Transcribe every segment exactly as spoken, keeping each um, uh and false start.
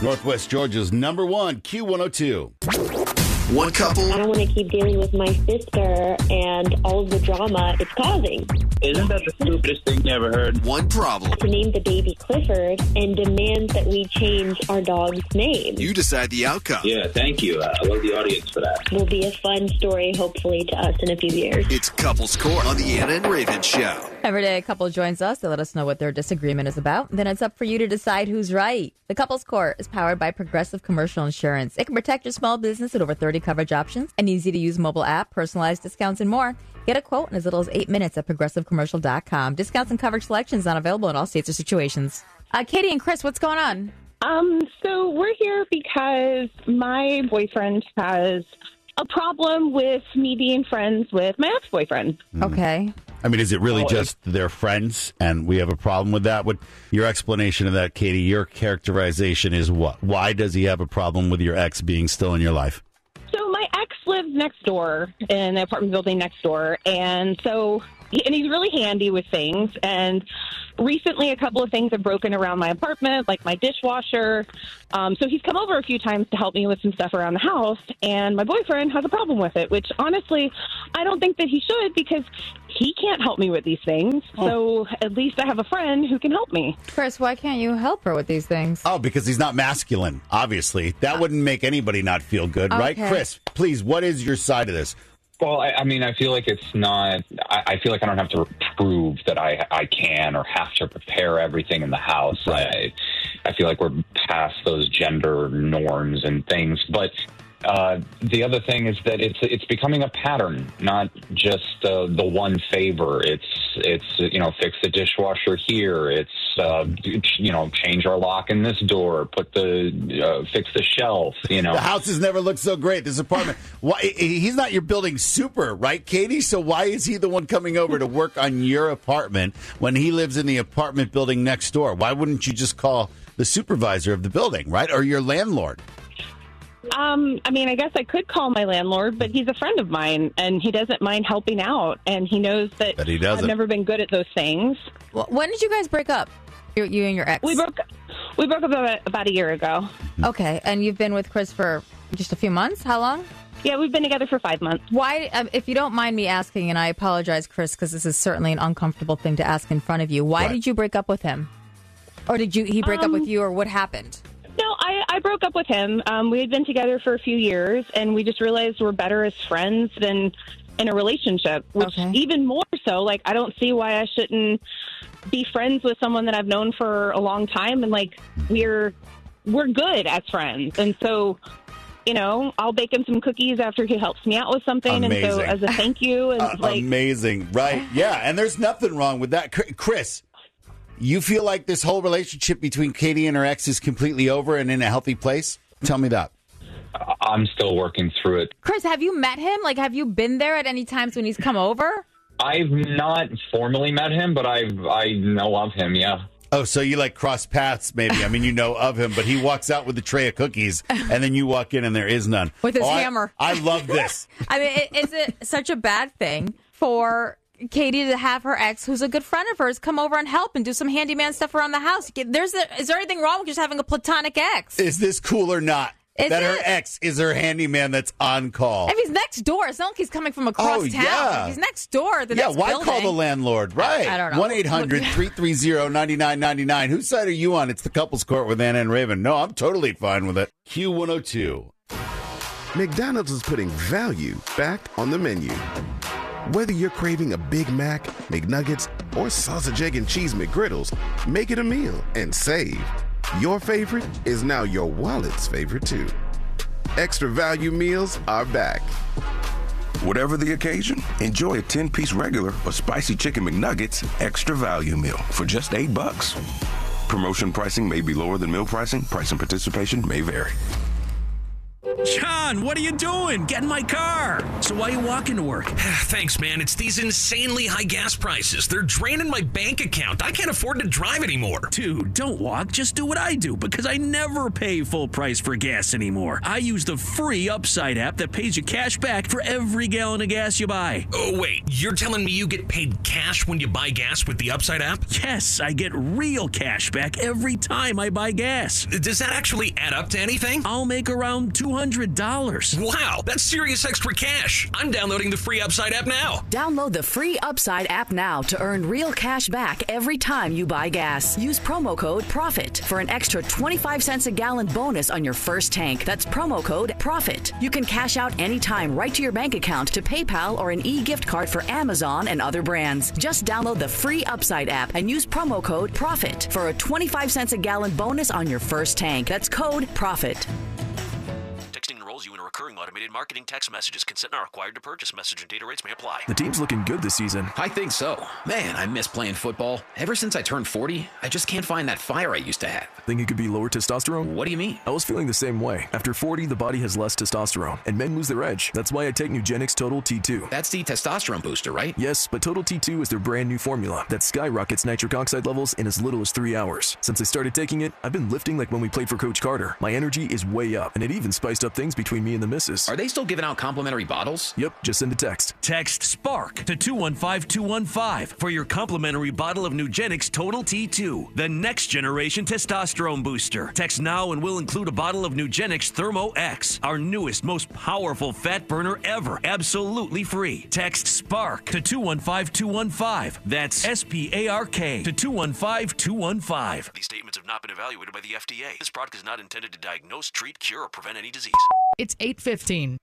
Northwest Georgia's number one, Q one oh two. One couple. I don't want to keep dealing with my sister and all of the drama it's causing. Isn't that the stupidest thing you ever heard? One problem. To name the baby Clifford and demand that we change our dog's name. You decide the outcome. Yeah, thank you. Uh, I love the audience for that. Will be a fun story, hopefully, to us in a few years. It's Couples Court on the Anna and Raven Show. Every day a couple joins us to let us know what their disagreement is about. Then it's up for you to decide who's right. The Couples Court is powered by Progressive Commercial Insurance. It can protect your small business with over thirty coverage options, an easy-to-use mobile app, personalized discounts, and more. Get a quote in as little as eight minutes at progressive commercial dot com. Discounts and coverage selections not available in all states or situations. Uh, Katie and Chris, what's going on? Um, so we're here because my boyfriend has a problem with me being friends with my ex-boyfriend. Okay. I mean, is it really Oh, just they're friends and we have a problem with that? What your explanation of that, Katie, your characterization is what? Why does he have a problem with your ex being still in your life? So my ex lives next door in the apartment building next door, and so and he's really handy with things. And recently, a couple of things have broken around my apartment, like my dishwasher. Um, so he's come over a few times to help me with some stuff around the house, and my boyfriend has a problem with it, which honestly, I don't think that he should because he can't help me with these things. Oh. So at least I have a friend who can help me. Chris, why can't you help her with these things? Oh, because he's not masculine, obviously. That wouldn't make anybody not feel good, right? Okay. Chris, please, what is your side of this? Well, I, I mean, I feel like it's not, I, I feel like I don't have to prove that I, I can or have to prepare everything in the house. Right. I, I feel like we're past those gender norms and things. But uh, the other thing is that it's it's becoming a pattern, not just uh, the one favor. It's, it's you know, fix the dishwasher here. It's, uh, you know, change our lock in this door, put the, uh, fix the shelf, you know. The house has never looked so great. This apartment, why, he's not your building super, right, Katie? So why is he the one coming over to work on your apartment when he lives in the apartment building next door? Why wouldn't you just call the supervisor of the building, right, or your landlord? Um, I mean, I guess I could call my landlord, but he's a friend of mine, and he doesn't mind helping out, and he knows that But he doesn't. I've never been good at those things. Well, when did you guys break up? You, you and your ex? We broke we broke up about, about a year ago. Okay, and you've been with Chris for just a few months? How long? Yeah, we've been together for five months. Why, um, if you don't mind me asking, and I apologize, Chris, because this is certainly an uncomfortable thing to ask in front of you, why Right. did you break up with him? Or did you he break Um, up with you, or what happened? No, I, I broke up with him. Um, we had been together for a few years, and we just realized we're better as friends than in a relationship, which Okay. even more so, like, I don't see why I shouldn't be friends with someone that I've known for a long time, and, like, we're we're good as friends. And so, you know, I'll bake him some cookies after he helps me out with something, Amazing. and so as a thank you, and Uh, like, amazing, right? Yeah, and there's nothing wrong with that. Chr- Chris, you feel like this whole relationship between Katie and her ex is completely over and in a healthy place? Tell me that. I'm still working through it. Chris, have you met him? Like, have you been there at any times when he's come over? I've not formally met him, but I I know of him, yeah. Oh, so you like cross paths, maybe. I mean, you know of him, but he walks out with a tray of cookies, and then you walk in and there is none. With his Oh, I- hammer. I love this. I mean, i- is it such a bad thing for Katie to have her ex, who's a good friend of hers, come over and help and do some handyman stuff around the house? There's a, is there anything wrong with just having a platonic ex? Is this cool or not? Is that her it? ex is her handyman that's on call. If he's next door, it's not like he's coming from across Oh, town. yeah. If he's next door, the yeah, next why building. call the landlord? Right. I don't know. one eight hundred three three zero nine nine nine nine. Whose side are you on? It's the Couples Court with Anna and Raven. No, I'm totally fine with it. Q one oh two. McDonald's is putting value back on the menu. Whether you're craving a Big Mac, McNuggets, or sausage, egg, and cheese McGriddles, make it a meal and save. Your favorite is now your wallet's favorite, too. Extra value meals are back. Whatever the occasion, enjoy a ten-piece regular or spicy chicken McNuggets extra value meal for just eight bucks. Promotion pricing may be lower than meal pricing. Price and participation may vary. John, what are you doing? Get in my car. So why are you walking to work? Thanks, man. It's these insanely high gas prices. They're draining my bank account. I can't afford to drive anymore. Dude, don't walk. Just do what I do, because I never pay full price for gas anymore. I use the free Upside app that pays you cash back for every gallon of gas you buy. Oh, wait. You're telling me you get paid cash when you buy gas with the Upside app? Yes, I get real cash back every time I buy gas. Does that actually add up to anything? I'll make around two hundred dollars. Wow, that's serious extra cash. I'm downloading the free Upside app now. Download the free Upside app now to earn real cash back every time you buy gas. Use promo code PROFIT for an extra twenty-five cents a gallon bonus on your first tank. That's promo code PROFIT. You can cash out anytime right to your bank account, to PayPal, or an e-gift card for Amazon and other brands. Just download the free Upside app and use promo code PROFIT for a twenty-five cents a gallon bonus on your first tank. That's code PROFIT. Texting enrolls you in a recurring automated marketing text messages. Consent not required to purchase. Message and data rates may apply. The team's looking good this season. I think so. Man, I miss playing football. Ever since I turned forty, I just can't find that fire I used to have. Think it could be lower testosterone? What do you mean? I was feeling the same way. After forty, the body has less testosterone, and men lose their edge. That's why I take Nugenix Total T two. That's the testosterone booster, right? Yes, but Total T two is their brand new formula that skyrockets nitric oxide levels in as little as three hours. Since I started taking it, I've been lifting like when we played for Coach Carter. My energy is way up, and it even spiced up things between me and the missus. Are they still giving out complimentary bottles? Yep, just send a text. Text SPARK to two one five two one five for your complimentary bottle of Nugenix Total T two, the next generation testosterone booster. Text now and we'll include a bottle of Nugenix Thermo X, our newest, most powerful fat burner ever, absolutely free. Text SPARK to two one five two one five. That's S P A R K to two one five two one five. These statements have not been evaluated by the F D A. This product is not intended to diagnose, treat, cure, or prevent any disease. It's eight fifteen.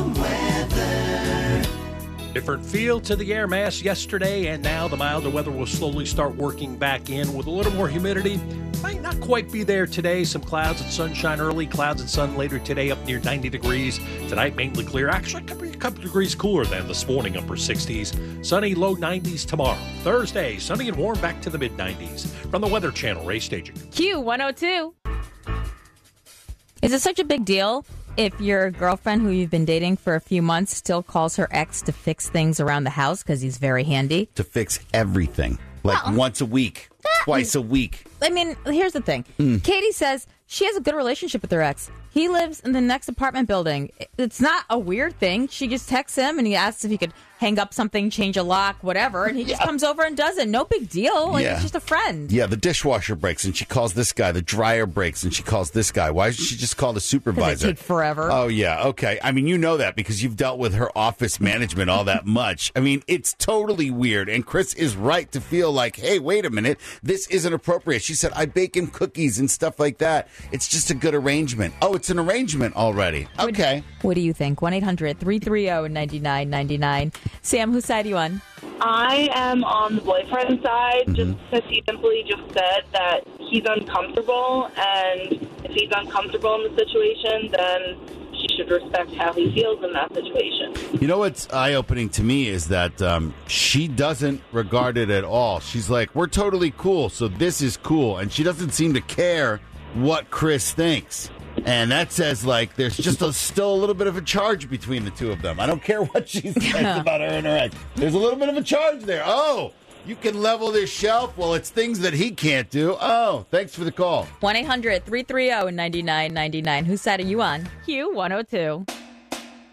Different feel to the air mass yesterday, and now the milder weather will slowly start working back in with a little more humidity. Might not quite be there today. Some clouds and sunshine early, clouds and sun later today, up near ninety degrees. Tonight, mainly clear. Actually, could be a couple degrees cooler than this morning, upper sixties. Sunny, low nineties tomorrow. Thursday, sunny and warm, back to the mid nineties. From the Weather Channel, Ray Staging. Q one oh two. Is it such a big deal if your girlfriend who you've been dating for a few months still calls her ex to fix things around the house because he's very handy? To fix everything. Like well, once a week, twice a week. I mean, here's the thing. Mm. Katie says she has a good relationship with her ex. He lives in the next apartment building. It's not a weird thing. She just texts him and he asks if he could hang up something, change a lock, whatever, and he just yeah. comes over and does it. No big deal. Like, yeah. It's just a friend. Yeah, the dishwasher breaks and she calls this guy. The dryer breaks and she calls this guy. Why doesn't she just call the supervisor? It take forever. Oh, yeah. Okay. I mean, you know that because you've dealt with her office management all that much. I mean, it's totally weird. And Chris is right to feel like, hey, wait a minute. This isn't appropriate. She said, I bake him cookies and stuff like that. It's just a good arrangement. Oh, it's an arrangement already. Okay. What, what do you think? one eight hundred three three zero nine nine nine nine. Sam, whose side are you on? I am on the boyfriend side, Mm-hmm. just because he simply just said that he's uncomfortable, and if he's uncomfortable in the situation, then she should respect how he feels in that situation. You know what's eye-opening to me is that um, she doesn't regard it at all. She's like, we're totally cool, so this is cool, and she doesn't seem to care what Chris thinks. And that says, like, there's just a, still a little bit of a charge between the two of them. I don't care what she says yeah. about her and her ex. There's a little bit of a charge there. Oh, you can level this shelf? Well, it's things that he can't do. Oh, thanks for the call. one eight hundred three three zero nine nine nine nine. Whose side are you on? Q one oh two.